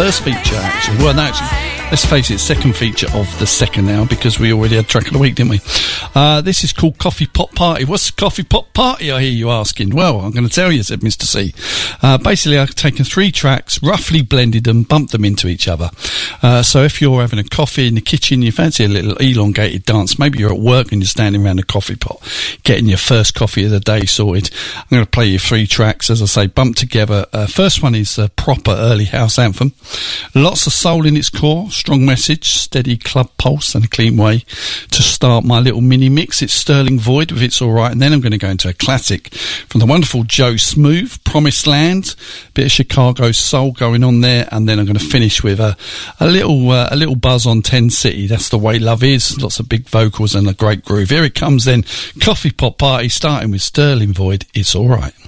first feature, actually. Well, no, actually, let's face it, second feature of the second hour, because we already had track of the week, didn't we? This is called Coffee Pot Party. What's a Coffee Pot Party, I hear you asking? Well, I'm going to tell you, said Mr. C. Basically, I've taken 3 tracks, roughly blended them, bumped them into each other. So if you're having a coffee in the kitchen, you fancy a little elongated dance, maybe you're at work and you're standing around a coffee pot, getting your first coffee of the day sorted. I'm going to play you 3 tracks, as I say, bumped together. First one is a proper early house anthem. Lots of soul in its core, strong message, steady club pulse and a clean way to start my little mini mix. It's Sterling Void with It's Alright, and then I'm going to go into a classic from the wonderful Joe Smooth, Promised Land, bit of Chicago soul going on there, and then I'm going to finish with a little buzz on 10 City. That's the way love is. Lots of big vocals and a great groove. Here it comes then, Coffee Pot Party, starting with Sterling Void, It's Alright.